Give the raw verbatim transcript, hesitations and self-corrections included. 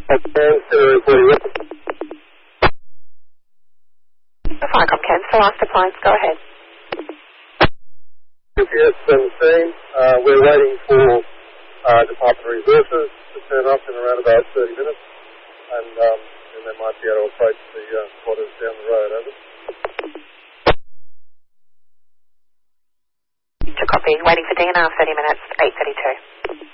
The Firecom Ken, so last appliance, go ahead. U P S seventeen, uh, we're waiting for uh, Department of Resources to turn up in around about thirty minutes, and um, then they might be able to approach the uh, squatters down the road, over. To copy, waiting for D N R thirty minutes, eight thirty-two.